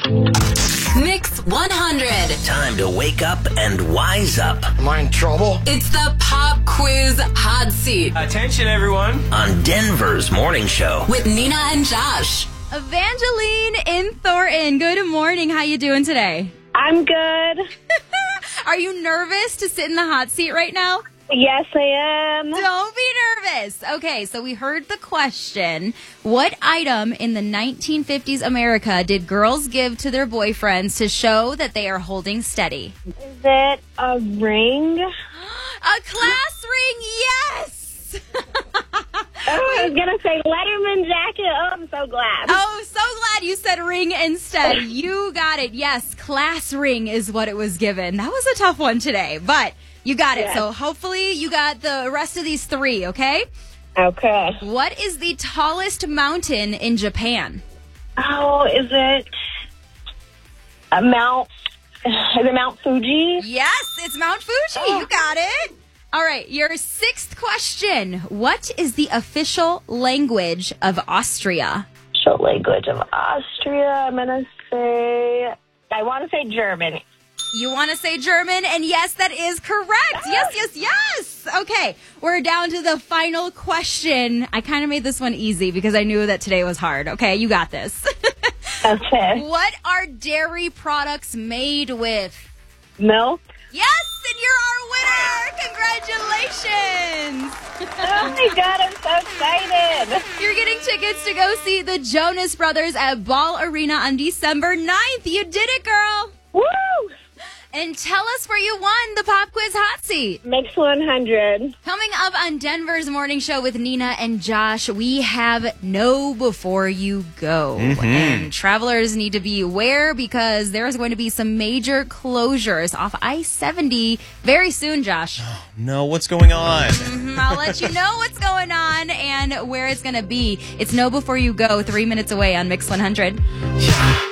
Mix 100. Time to wake up and wise up Am I in trouble? It's the Pop Quiz Hot Seat Attention, everyone. on Denver's morning show. with Nina and Josh. Evangeline in Thornton. Good morning. How you doing today? I'm good. Are you nervous to sit in the hot seat right now? Yes, I am. Don't be nervous. Okay, so we heard the question. What item in the 1950s America did girls give to their boyfriends to show that they are holding steady? Is it a ring? A class ring, yes! Oh, I was going to say Letterman jacket. Oh, I'm so glad. Oh, so glad you said ring instead. You got it. Yes, class ring is what it was given. That was a tough one today, but you got it. Yes. So hopefully you got the rest of these three, okay? Okay. What is the tallest mountain in Japan? Oh, is it Mount Fuji? Yes, it's Mount Fuji. You got it. All right, your sixth question. What is the official language of Austria? Official language of Austria. I'm going to say, I want to say German. You want to say German? And yes, that is correct. Yes. Okay, we're down to the final question. I kind of made this one easy because I knew that today was hard. Okay, you got this. Okay. What are dairy products made with? Milk? Yes, and you're our winner. Congratulations. Oh, my God. I'm so excited. You're getting tickets to go see the Jonas Brothers at Ball Arena on December 9th. You did it, girl. Woo! And tell us where you won the Pop Quiz Hot Seat. Mix 100. Coming up on Denver's Morning Show with Nina and Josh, we have Know Before You Go. And travelers need to be aware because there's going to be some major closures off I-70 very soon, Josh. No, what's going on? I'll let you know what's going on and where it's going to be. It's Know Before You Go, 3 minutes away on Mix 100.